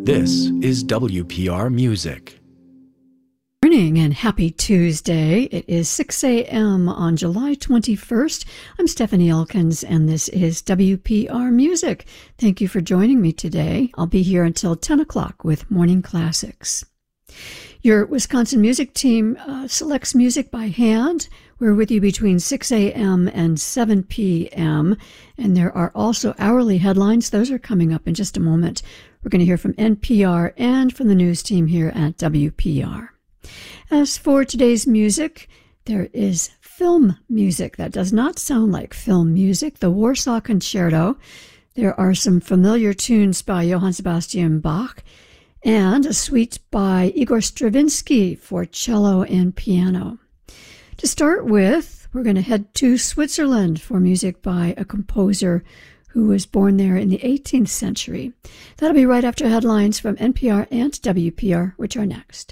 This is WPR Music. Morning and happy Tuesday. It is 6 a.m. on July 21st. I'm Stephanie Elkins and this is WPR Music. Thank you for joining me today. I'll be here until 10 o'clock with Morning Classics. Your Wisconsin music team selects music by hand. We're with you between 6 a.m. and 7 p.m. And there are also hourly headlines. Those are coming up in just a moment. We're going to hear from NPR and from the news team here at WPR. As for today's music, there is film music that does not sound like film music, the Warsaw Concerto. There are some familiar tunes by Johann Sebastian Bach and a suite by Igor Stravinsky for cello and piano. To start with, we're going to head to Switzerland for music by a composer who was born there in the 18th century. That'll be right after headlines from NPR and WPR, which are next.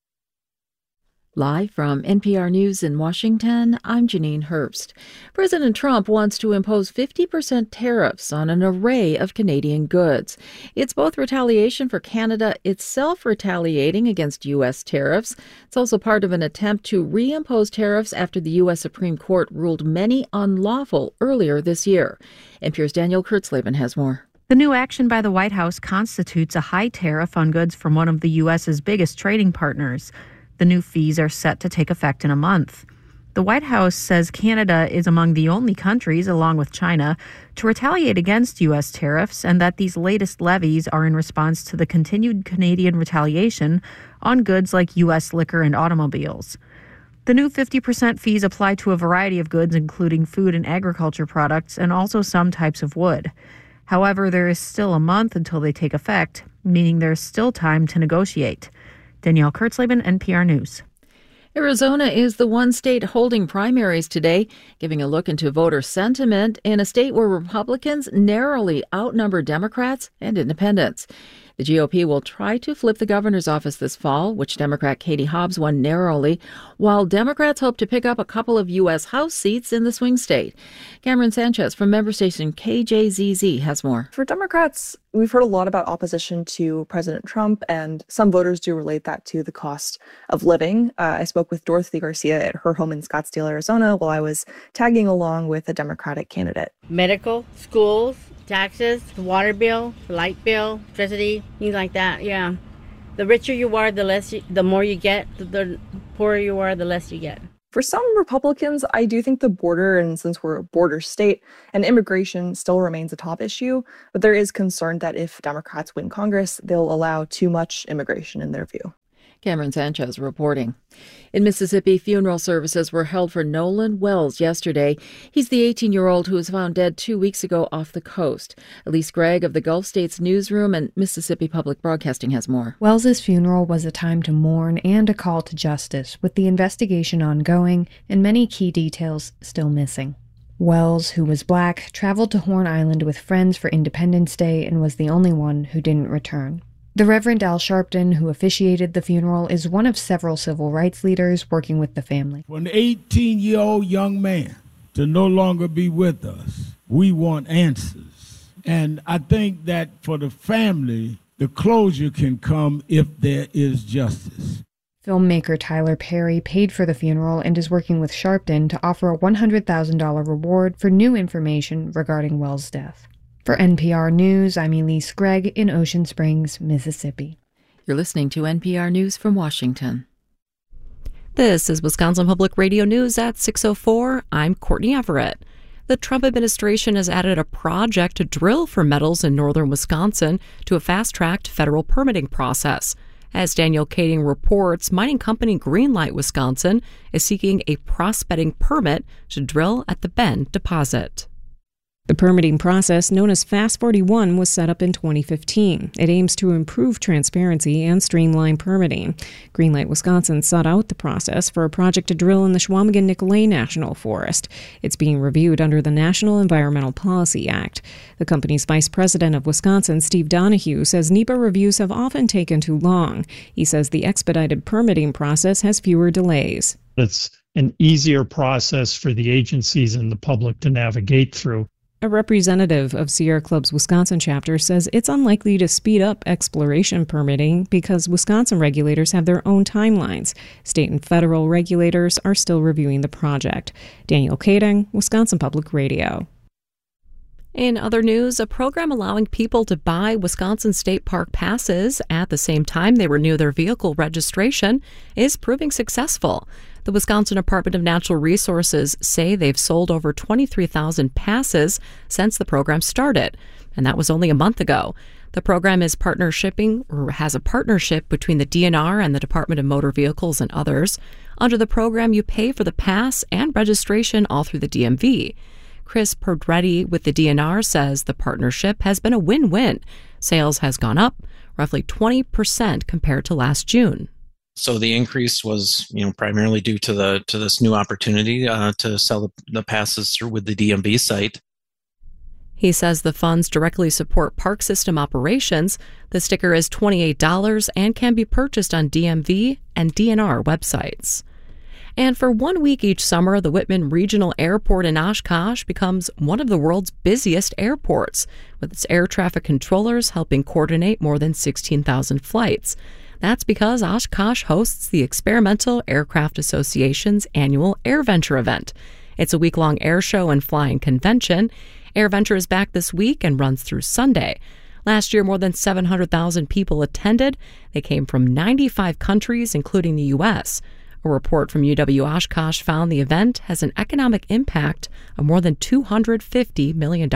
Live from NPR News in Washington, I'm Janine Herbst. President Trump wants to impose 50% tariffs on an array of Canadian goods. It's both retaliation for Canada itself retaliating against U.S. tariffs. It's also part of an attempt to reimpose tariffs after the U.S. Supreme Court ruled many unlawful earlier this year. NPR's Daniel Kurtzleben has more. The new action by the White House constitutes a high tariff on goods from one of the U.S.'s biggest trading partners. The new fees are set to take effect in a month. The White House says Canada is among the only countries, along with China, to retaliate against U.S. tariffs and that these latest levies are in response to the continued Canadian retaliation on goods like U.S. liquor and automobiles. The new 50% fees apply to a variety of goods, including food and agriculture products, and also some types of wood. However, there is still a month until they take effect, meaning there's still time to negotiate. Danielle Kurtzleben, NPR News. Arizona is the one state holding primaries today, giving a look into voter sentiment in a state where Republicans narrowly outnumber Democrats and independents. The GOP will try to flip the governor's office this fall, which Democrat Katie Hobbs won narrowly, while Democrats hope to pick up a couple of U.S. House seats in the swing state. Cameron Sanchez from member station KJZZ has more. For Democrats, we've heard a lot about opposition to President Trump, and some voters do relate that to the cost of living. I spoke with Dorothy Garcia at her home in Scottsdale, Arizona, while I was tagging along with a Democratic candidate. Medical, schools, taxes, the water bill, the light bill, electricity, things like that, yeah. The richer you are, the more you get. The poorer you are, the less you get. For some Republicans, I do think the border, and since we're a border state, and immigration still remains a top issue, but there is concern that if Democrats win Congress, they'll allow too much immigration in their view. Cameron Sanchez reporting. In Mississippi, funeral services were held for Nolan Wells yesterday. He's the 18-year-old who was found dead 2 weeks ago off the coast. Elise Gregg of the Gulf States Newsroom and Mississippi Public Broadcasting has more. Wells's funeral was a time to mourn and a call to justice, with the investigation ongoing and many key details still missing. Wells, who was black, traveled to Horn Island with friends for Independence Day and was the only one who didn't return. The Reverend Al Sharpton, who officiated the funeral, is one of several civil rights leaders working with the family. For an 18-year-old young man to no longer be with us, we want answers. And I think that for the family, the closure can come if there is justice. Filmmaker Tyler Perry paid for the funeral and is working with Sharpton to offer a $100,000 reward for new information regarding Wells' death. For NPR News, I'm Elise Gregg in Ocean Springs, Mississippi. You're listening to NPR News from Washington. This is Wisconsin Public Radio News at 6:04. I'm Courtney Everett. The Trump administration has added a project to drill for metals in northern Wisconsin to a fast-tracked federal permitting process. As Daniel Kading reports, mining company Greenlight Wisconsin is seeking a prospecting permit to drill at the Bend deposit. The permitting process, known as FAST-41, was set up in 2015. It aims to improve transparency and streamline permitting. Greenlight Wisconsin sought out the process for a project to drill in the Chequamegon-Nicolet National Forest. It's being reviewed under the National Environmental Policy Act. The company's vice president of Wisconsin, Steve Donahue, says NEPA reviews have often taken too long. He says the expedited permitting process has fewer delays. It's an easier process for the agencies and the public to navigate through. A representative of Sierra Club's Wisconsin chapter says it's unlikely to speed up exploration permitting because Wisconsin regulators have their own timelines. State and federal regulators are still reviewing the project. Daniel Kading, Wisconsin Public Radio. In other news, a program allowing people to buy Wisconsin State Park passes at the same time they renew their vehicle registration is proving successful. The Wisconsin Department of Natural Resources say they've sold over 23,000 passes since the program started, and that was only a month ago. The program is has a partnership between the DNR and the Department of Motor Vehicles and others. Under the program, you pay for the pass and registration all through the DMV. Chris Pedretti with the DNR says the partnership has been a win-win. Sales has gone up roughly 20% compared to last June. So the increase was, primarily due to this new opportunity to sell the passes through with the DMV site. He says the funds directly support park system operations. The sticker is $28 and can be purchased on DMV and DNR websites. And for 1 week each summer, the Whitman Regional Airport in Oshkosh becomes one of the world's busiest airports, with its air traffic controllers helping coordinate more than 16,000 flights. That's because Oshkosh hosts the Experimental Aircraft Association's annual AirVenture event. It's a week-long air show and flying convention. AirVenture is back this week and runs through Sunday. Last year, more than 700,000 people attended. They came from 95 countries, including the U.S. A report from UW Oshkosh found the event has an economic impact of more than $250 million.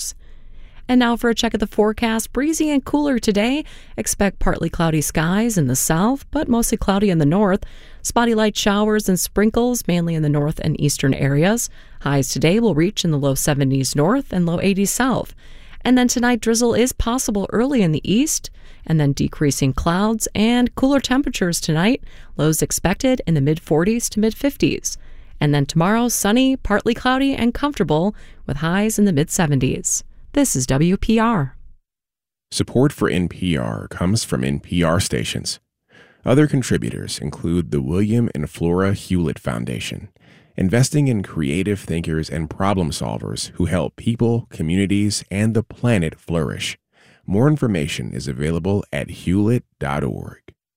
And now for a check of the forecast. Breezy and cooler today. Expect partly cloudy skies in the south, but mostly cloudy in the north. Spotty light showers and sprinkles, mainly in the north and eastern areas. Highs today will reach in the low 70s north and low 80s south. And then tonight, drizzle is possible early in the east, and then decreasing clouds and cooler temperatures tonight. Lows expected in the mid-40s to mid-50s. And then tomorrow, sunny, partly cloudy, and comfortable, with highs in the mid-70s. This is WPR. Support for NPR comes from NPR stations. Other contributors include the William and Flora Hewlett Foundation, investing in creative thinkers and problem solvers who help people, communities, and the planet flourish. More information is available at hewlett.org.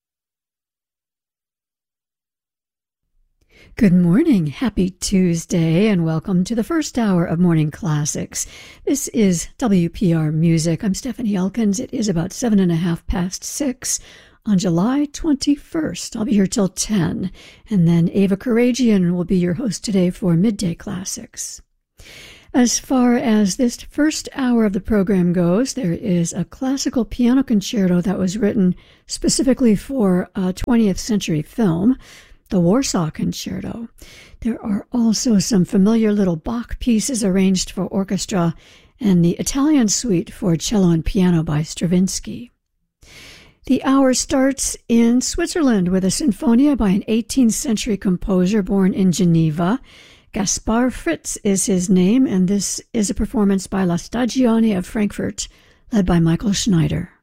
Good morning. Happy Tuesday, and welcome to the first hour of Morning Classics. This is WPR Music. I'm Stephanie Elkins. It is about 6:07 on July 21st. I'll be here till 10, and then Ava Karagian will be your host today for Midday Classics. As far as this first hour of the program goes, there is a classical piano concerto that was written specifically for a 20th century film, the Warsaw Concerto. There are also some familiar little Bach pieces arranged for orchestra and the Italian Suite for cello and piano by Stravinsky. The hour starts in Switzerland with a sinfonia by an 18th century composer born in Geneva. Gaspar Fritz is his name, and this is a performance by La Stagione of Frankfurt, led by Michael Schneider.